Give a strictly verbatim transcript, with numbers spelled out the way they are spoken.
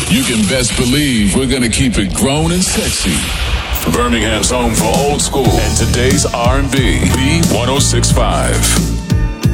you can best believe we're gonna keep it grown and sexy. Birmingham's home for old school and today's R and B. B one oh six point five.